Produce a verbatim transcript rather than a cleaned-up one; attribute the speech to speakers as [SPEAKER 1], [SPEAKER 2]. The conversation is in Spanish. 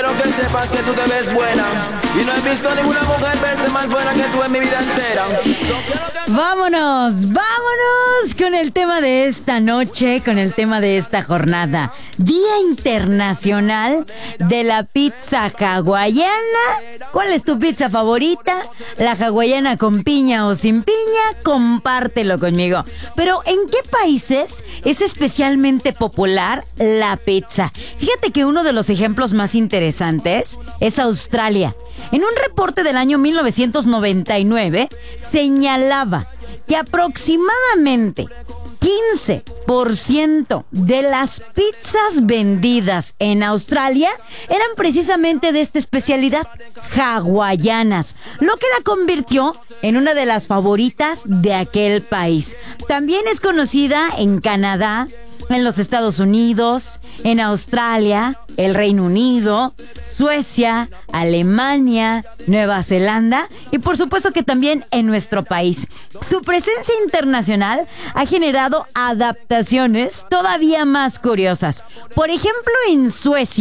[SPEAKER 1] quiero que sepas que tú te ves buena y no he visto ninguna mujer verse más buena que tú en mi vida entera. So, quiero que...
[SPEAKER 2] Vámonos, vámonos con el tema de esta noche, con el tema de esta jornada. Día Internacional de la Pizza Hawaiana. ¿Cuál es tu pizza favorita? ¿La hawaiana con piña o sin piña? Compártelo conmigo. Pero ¿en qué países es especialmente popular la pizza? Fíjate que uno de los ejemplos más interesantes es Australia. En un reporte del año mil novecientos noventa y nueve señalaba que aproximadamente quince por ciento de las pizzas vendidas en Australia eran precisamente de esta especialidad, hawaianas, lo que la convirtió en una de las favoritas de aquel país. También es conocida en Canadá, en los Estados Unidos, en Australia, el Reino Unido, Suecia, Alemania, Nueva Zelanda y por supuesto que también en nuestro país. Su presencia internacional ha generado adaptaciones todavía más curiosas. Por ejemplo, en Suecia,